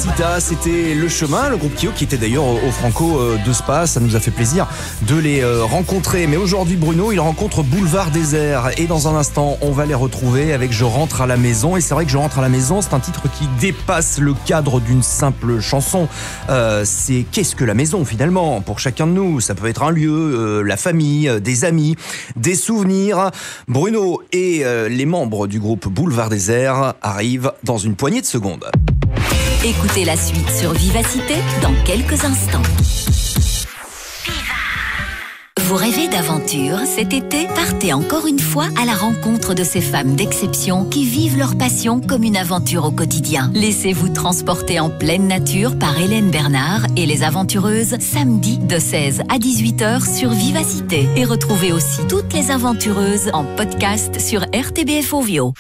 Vivacita, c'était Le Chemin, le groupe Kyo qui était d'ailleurs au Franco de Spa. Ça nous a fait plaisir de les rencontrer. Mais aujourd'hui, Bruno, il rencontre Boulevard Désert. Et dans un instant, on va les retrouver avec Je rentre à la maison. Et c'est vrai que Je rentre à la maison, c'est un titre qui dépasse le cadre d'une simple chanson. C'est qu'est-ce que la maison finalement pour chacun de nous? Ça peut être un lieu, la famille, des amis, des souvenirs. Bruno et les membres du groupe Boulevard Désert arrivent dans une poignée de secondes. Écoutez la suite sur Vivacité dans quelques instants. Vous rêvez d'aventure? Cet été, partez encore une fois à la rencontre de ces femmes d'exception qui vivent leur passion comme une aventure au quotidien. Laissez-vous transporter en pleine nature par Hélène Bernard et les Aventureuses samedi de 16 à 18h sur Vivacité. Et retrouvez aussi toutes les Aventureuses en podcast sur RTBF Ovio.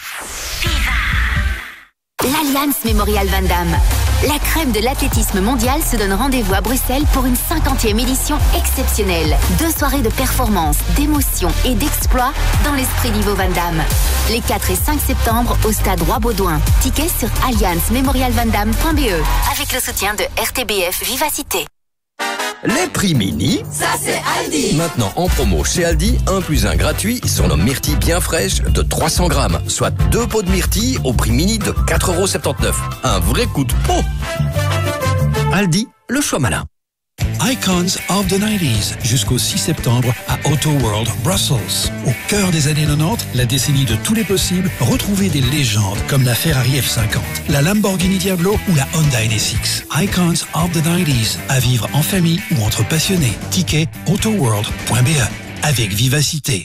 L'Allianz Memorial Van Damme. La crème de l'athlétisme mondial se donne rendez-vous à Bruxelles pour une 50e édition exceptionnelle. 2 soirées de performance, d'émotion et d'exploit dans l'esprit d'Ivo Van Damme. Les 4 et 5 septembre au stade Roi-Baudouin. Tickets sur allianzmemorialvandamme.be avec le soutien de RTBF Vivacité. Les prix mini, ça c'est Aldi. Maintenant en promo chez Aldi, 1 + 1 gratuit sur nos myrtilles bien fraîches de 300 grammes, soit 2 pots de myrtilles au prix mini de 4,79 €. Un vrai coup de peau. Aldi, le choix malin. Icons of the 90s jusqu'au 6 septembre à Auto World Brussels. Au cœur des années 90, la décennie de tous les possibles, retrouvez des légendes comme la Ferrari F50, la Lamborghini Diablo ou la Honda NSX. Icons of the 90s, à vivre en famille ou entre passionnés. Ticket autoworld.be avec Vivacité.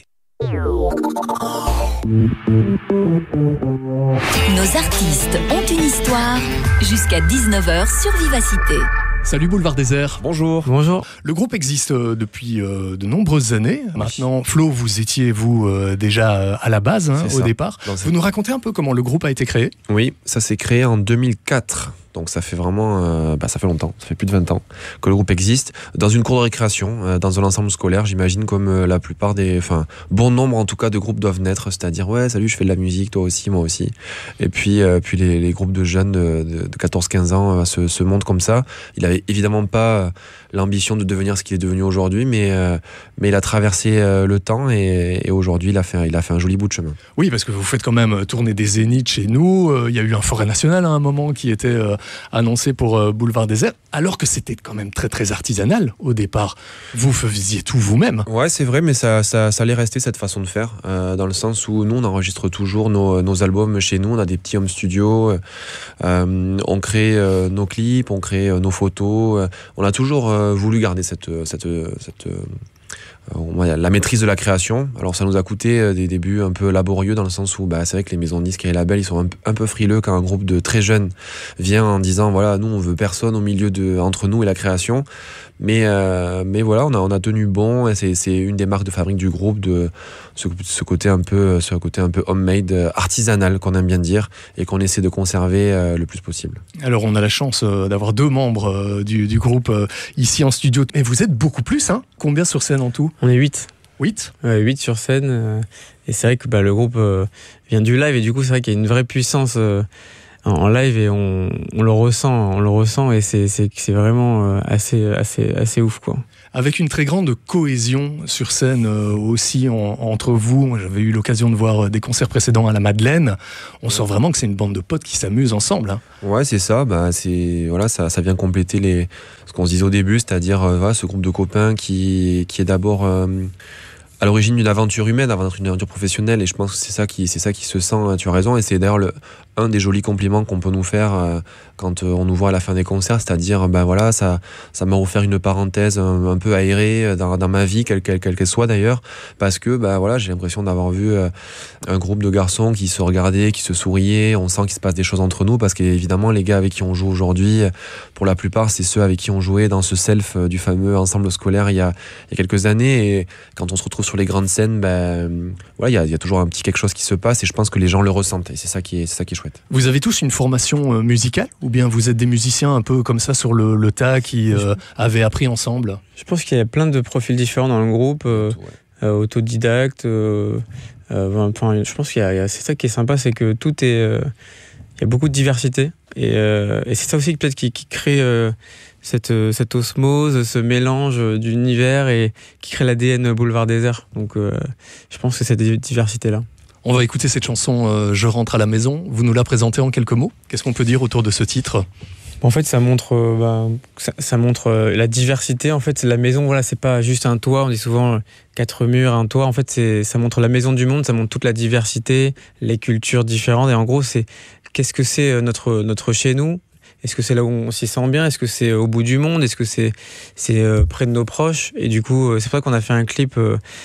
Nos artistes ont une histoire jusqu'à 19h sur Vivacité. Salut Boulevard Désert. Bonjour. Bonjour. Le groupe existe depuis de nombreuses années. Oui. Maintenant, Flo, vous étiez déjà à la base, au départ. Vous nous racontez un peu comment le groupe a été créé? Oui, ça s'est créé en 2004. Donc ça fait vraiment, ça fait longtemps, ça fait plus de 20 ans que le groupe existe, dans une cour de récréation, dans un ensemble scolaire, j'imagine, comme la plupart bon nombre en tout cas de groupes doivent naître, c'est-à-dire ouais, salut, je fais de la musique, toi aussi, moi aussi. Et puis les groupes de jeunes de 14-15 ans se montent comme ça. Il avait évidemment pas l'ambition de devenir ce qu'il est devenu aujourd'hui, mais il a traversé le temps et aujourd'hui il a fait un joli bout de chemin. Oui, parce que vous faites quand même tourner des zéniths chez nous. Il y a eu un forêt national à un moment qui était annoncé pour Boulevard Désert, alors que c'était quand même très très artisanal au départ. Vous faisiez tout vous-même. Ouais, c'est vrai, mais ça allait rester cette façon de faire, dans le sens où nous on enregistre toujours nos albums chez nous, on a des petits home studios, on crée nos clips, on crée nos photos, on a toujours voulu garder la maîtrise de la création. Alors ça nous a coûté des débuts un peu laborieux, dans le sens où c'est vrai que les maisons de disques et les labels, ils sont un peu frileux quand un groupe de très jeunes vient en disant voilà, nous on veut personne au milieu entre nous et la création. Mais voilà, on a tenu bon, et c'est une des marques de fabrique du groupe, de ce côté un peu homemade, artisanal, qu'on aime bien dire, et qu'on essaie de conserver le plus possible. Alors on a la chance d'avoir 2 membres du groupe ici en studio, et vous êtes beaucoup plus, hein? Combien sur scène en tout? On est 8. 8 8 sur scène, et c'est vrai que le groupe vient du live, et du coup c'est vrai qu'il y a une vraie puissance en live, et on le ressent, et c'est vraiment assez ouf, quoi. Avec une très grande cohésion sur scène aussi entre vous. Moi, j'avais eu l'occasion de voir des concerts précédents à la Madeleine. On sent vraiment que c'est une bande de potes qui s'amusent ensemble, hein. Ouais, c'est ça. Ça vient compléter ce qu'on se disait au début, c'est-à-dire ce groupe de copains qui est d'abord à l'origine d'une aventure humaine avant d'être une aventure professionnelle, et je pense que c'est ça qui se sent, tu as raison, et c'est d'ailleurs un des jolis compliments qu'on peut nous faire quand on nous voit à la fin des concerts, c'est-à-dire ça m'a offert une parenthèse un peu aérée dans ma vie, quelle qu'elle soit d'ailleurs, parce que j'ai l'impression d'avoir vu un groupe de garçons qui se regardaient, qui se souriaient, on sent qu'il se passe des choses entre nous, parce qu'évidemment les gars avec qui on joue aujourd'hui, pour la plupart c'est ceux avec qui on jouait dans ce self du fameux ensemble scolaire il y a quelques années, et quand on se retrouve sur les grandes scènes, il y a toujours un petit quelque chose qui se passe, et je pense que les gens le ressentent, et c'est ça qui est chouette. Vous avez tous une formation musicale, ou bien vous êtes des musiciens un peu comme ça sur le tas qui avaient appris ensemble? Je pense qu'il y a plein de profils différents dans le groupe, autodidacte. Je pense qu'il y a c'est ça qui est sympa, c'est que tout est... il y a beaucoup de diversité, Et c'est ça aussi peut-être qui crée cette osmose, ce mélange d'univers et qui crée l'ADN Boulevard Désert. Donc je pense que c'est cette diversité-là. On va écouter cette chanson Je rentre à la maison. Vous nous la présentez en quelques mots. Qu'est-ce qu'on peut dire autour de ce titre ? En fait, ça montre, ça montre la diversité. En fait, la maison, voilà, c'est pas juste un toit. On dit souvent 4 murs, un toit. En fait, ça montre la maison du monde. Ça montre toute la diversité, les cultures différentes. Et en gros, qu'est-ce que c'est notre chez nous ? Est-ce que c'est là où on s'y sent bien ? Est-ce que c'est au bout du monde ? Est-ce que c'est près de nos proches ? Et du coup, c'est pour ça qu'on a fait un clip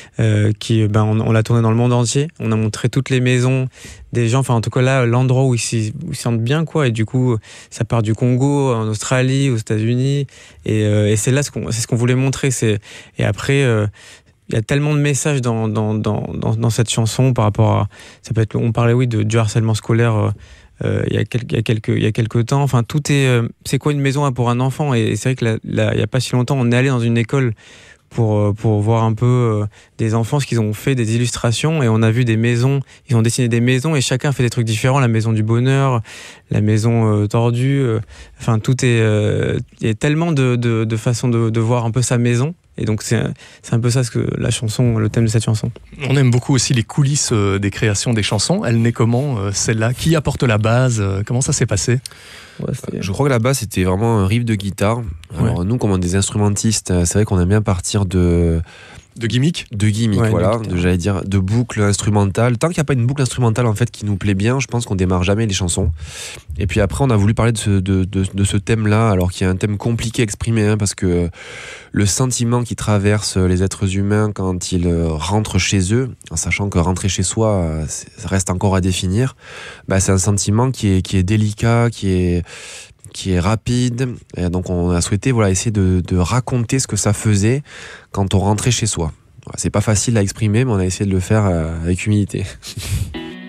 on l'a tourné dans le monde entier. On a montré toutes les maisons des gens, enfin en tout cas là, l'endroit où ils s'y sentent bien, quoi. Et du coup, ça part du Congo, en Australie, aux États-Unis. Et c'est là c'est ce qu'on voulait montrer. Et après, il y a tellement de messages dans cette chanson par rapport à... Ça peut être, on parlait, du harcèlement scolaire... il y a quelques temps. Enfin, tout est... c'est quoi une maison pour un enfant ? Et c'est vrai que il n'y a pas si longtemps, on est allé dans une école pour voir un peu des enfants, ce qu'ils ont fait, des illustrations, et on a vu des maisons, ils ont dessiné des maisons, et chacun fait des trucs différents, la maison du bonheur, la maison tordue, enfin, tout est... il y a tellement de façons de voir un peu sa maison. Et donc c'est un peu ça le thème de cette chanson. On aime beaucoup aussi les coulisses des créations des chansons. Elle naît comment, celle-là ? Qui apporte la base ? Comment ça s'est passé ? Je crois que la base c'était vraiment un riff de guitare. Alors nous, comme des instrumentistes, c'est vrai qu'on aime bien partir de gimmicks, voilà, j'allais dire de boucles instrumentales. Tant qu'il n'y a pas une boucle instrumentale en fait qui nous plaît bien, je pense qu'on démarre jamais les chansons. Et puis après, on a voulu parler de ce thème-là, alors qu'il y a un thème compliqué à exprimer, hein, parce que le sentiment qui traverse les êtres humains quand ils rentrent chez eux, en sachant que rentrer chez soi, ça reste encore à définir. C'est un sentiment qui est délicat, qui est rapide, et donc on a souhaité essayer de raconter ce que ça faisait quand on rentrait chez soi. C'est pas facile à exprimer, mais on a essayé de le faire avec humilité.